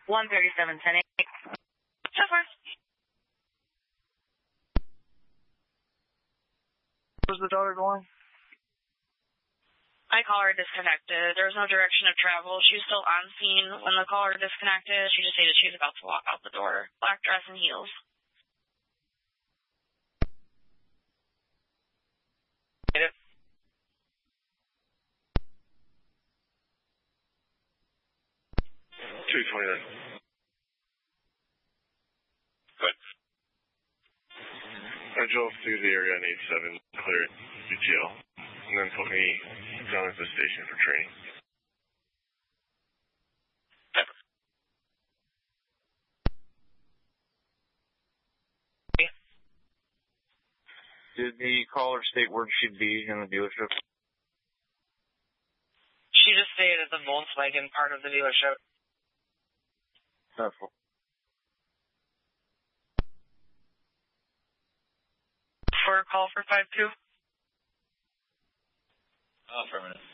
137-10-8. So far. Where's the daughter going? My caller disconnected. There was no direction of travel. She was still on scene when the caller disconnected. She just stated she was about to walk out the door. Black dress and heels. Get it? Good. I drove through the area on 87, cleared UTL, and then put me down at the station for training. Did the caller state where she'd be in the dealership? She just stayed at the Volkswagen part of the dealership. That's For a call for 5-2? Affirmative.